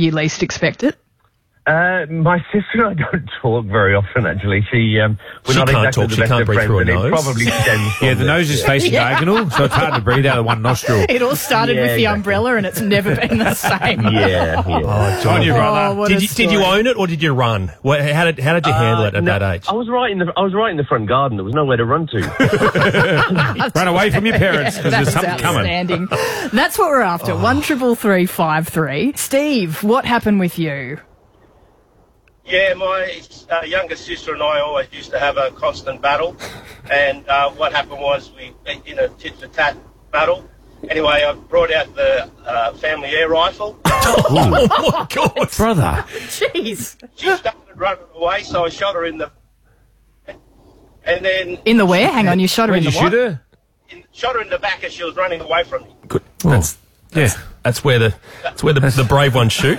you least expect it? My sister and I don't talk very often, actually. We're not exactly the best of friends, and it probably stems from the nose is facing diagonal, so it's hard to breathe out of one nostril. It all started with the umbrella, and it's never been the same. Yeah. Oh, on your brother. Did you own it or did you run? How did you handle it at that age? I was right in the front garden. There was nowhere to run to. Run away from your parents because there's something coming. That's what we're after. 13353. Steve, what happened with you? Yeah, my younger sister and I always used to have a constant battle, and what happened was we, in a tit-for-tat battle. Anyway, I brought out the family air rifle. Oh my God, brother! Jeez. She started running away, so I shot her in the, and then in the where? Hang on, you shot her in the what? Shot her in the back as she was running away from me. Good. That's where the brave ones shoot.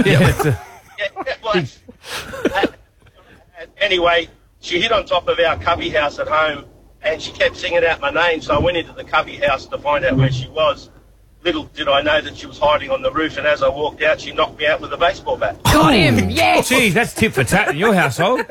Anyway, she hid on top of our cubby house at home, and she kept singing out my name, so I went into the cubby house to find out where she was. Little did I know that she was hiding on the roof, and as I walked out, she knocked me out with a baseball bat. Got him, yes! Geez, that's tit for tat in your household.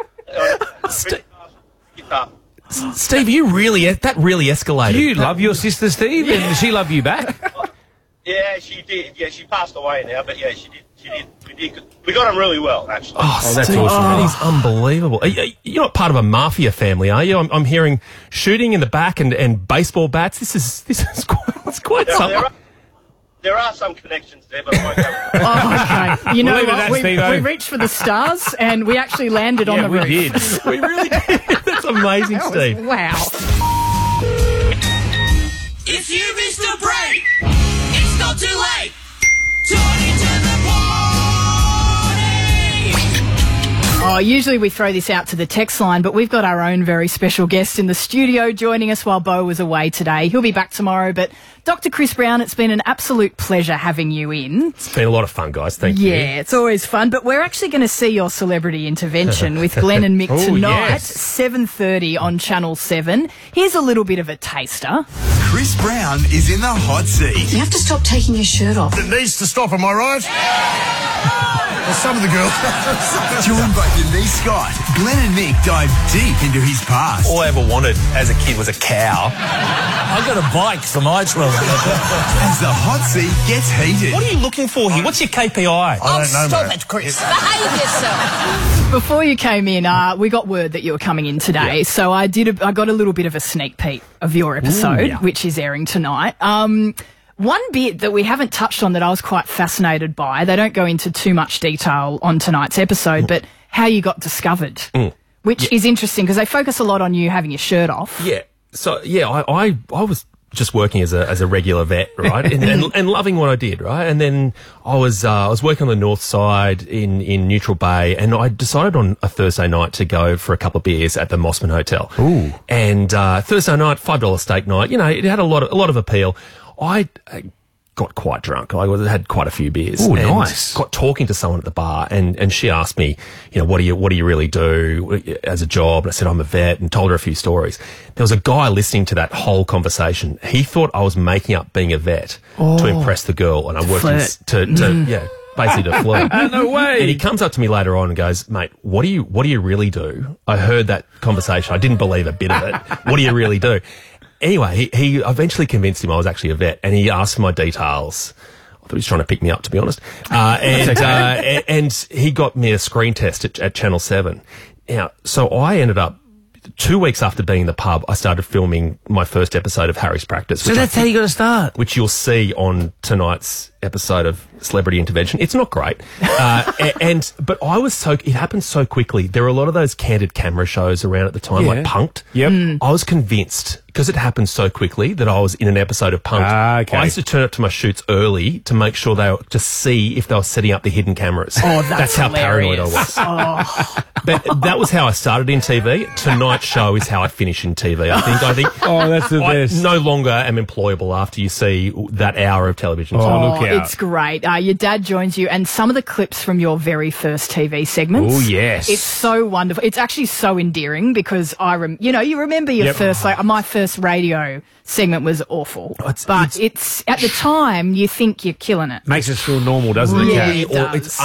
Steve, that really escalated. Do you love your sister, Steve? And does she love you back? Yeah, she did. Yeah, she passed away now, but yeah, she did. We got on really well, actually. Oh, that's awesome. That is unbelievable. You're not part of a mafia family, are you? I'm hearing shooting in the back and baseball bats. This is quite something. There are some connections there, but I won't go. Okay. You know what? We reached for the stars, and we actually landed on the roof. We did. We really did. That's amazing, Steve. Wow. If you missed a break, it's not too late. Turn into the Oh, usually we throw this out to the text line, but we've got our own very special guest in the studio joining us while Beau was away today. He'll be back tomorrow, but Dr. Chris Brown, it's been an absolute pleasure having you in. It's been a lot of fun, guys. Thank you. Yeah, it's always fun, but we're actually going to see your celebrity intervention with Glenn and Mick tonight, 7:30 on Channel 7. Here's a little bit of a taster. Chris Brown is in the hot seat. You have to stop taking your shirt off. It needs to stop, am I right? Well, some of the girls. Joined by Denise Scott, Glenn and Mick dive deep into his past. All I ever wanted as a kid was a cow. I got a bike for my 12. As the hot seat gets heated. What are you looking for here? What's your KPI? I don't know, Stop it, Chris. Behave yourself. Before you came in, we got word that you were coming in today, so I got a little bit of a sneak peek of your episode, which is airing tonight. One bit that we haven't touched on that I was quite fascinated by, they don't go into too much detail on tonight's episode, but how you got discovered, which is interesting because they focus a lot on you having your shirt off. Yeah. So, I was just working as a regular vet, right, and loving what I did, right, and then I was working on the north side in Neutral Bay, and I decided on a Thursday night to go for a couple of beers at the Mossman Hotel. Ooh. And Thursday night, $5 steak night, you know, it had a lot of appeal. I got quite drunk. I had quite a few beers. Oh, and nice. Got talking to someone at the bar, and she asked me, you know, what do you really do as a job? And I said, I'm a vet, and told her a few stories. There was a guy listening to that whole conversation. He thought I was making up being a vet to impress the girl, and I worked basically to flirt. No way. And he comes up to me later on and goes, mate, what do you really do? I heard that conversation. I didn't believe a bit of it. What do you really do? Anyway, he eventually convinced him I was actually a vet, and he asked for my details. I thought he was trying to pick me up, to be honest. And he got me a screen test at Channel 7. Now, so I ended up, 2 weeks after being in the pub, I started filming my first episode of Harry's Practice. So that's how you got to start. Which you'll see on tonight's episode of Celebrity Intervention. It's not great. But it happened so quickly. There were a lot of those candid camera shows around at the time, like Punk'd. Yep. I was convinced, because it happened so quickly, that I was in an episode of Punk'd. Okay. I used to turn up to my shoots early to make sure to see if they were setting up the hidden cameras. Oh, that's how paranoid I was. But that was how I started in TV. Tonight's show is how I finish in TV, I think. Oh, that's the best. I no longer am employable after you see that hour of television. Oh, look out. It's great. Your dad joins you, and some of the clips from your very first TV segments. Oh, yes. It's so wonderful. It's actually so endearing because you remember your first, my first radio segment was awful. It's at the time, you think you're killing it. Makes us feel normal, doesn't it? Yeah, it does. It's